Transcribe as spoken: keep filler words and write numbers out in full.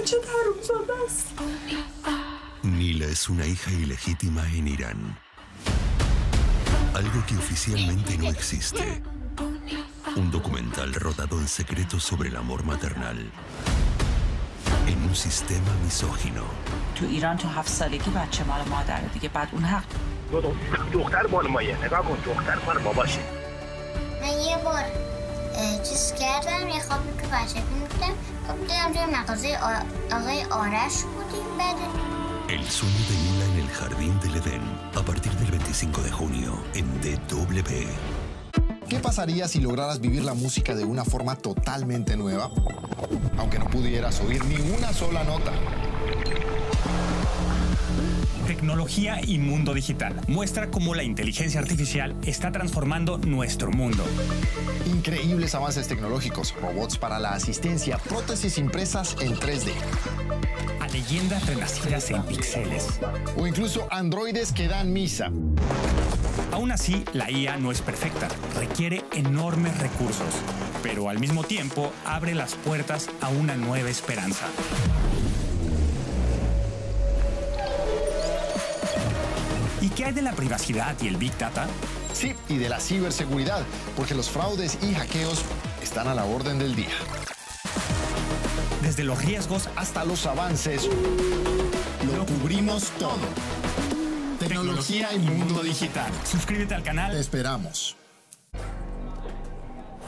Nila es una hija ilegítima en Irán. Algo que oficialmente no existe. Un documental rodado en secreto sobre el amor maternal. En un sistema misógino. تو ایران تو هفت سالگی بچه مال مادره دیگه، بعد اون حق. دختر مال مایه، نگاه کن دختر مال باباشه. من یه بار چیز کردم، یه خوابی که بچه می‌بودم، خب دیدم توی مغازه آقای آرش بودیم. بعد El sueño de Nila en el jardín del Edén, a partir del veinticinco de junio en D W. ¿Qué pasaría si lograras vivir la música de una forma totalmente nueva? Aunque no pudieras oír ni una sola nota. Tecnología y mundo digital. Muestra cómo la inteligencia artificial está transformando nuestro mundo. Increíbles avances tecnológicos, robots para la asistencia, prótesis impresas en tres D. A leyendas renacidas en píxeles. O incluso androides que dan misa. Aún así, la I A no es perfecta, requiere enormes recursos, pero al mismo tiempo abre las puertas a una nueva esperanza. ¿Y qué hay de la privacidad y el Big Data? Sí, y de la ciberseguridad, porque los fraudes y hackeos están a la orden del día. Desde los riesgos hasta los avances, lo cubrimos todo. Tecnología y mundo digital. Suscríbete al canal. Te esperamos.